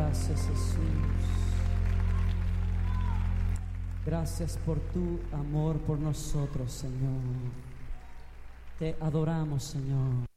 Gracias, Jesús. Gracias por tu amor por nosotros, Señor. Te adoramos, Señor.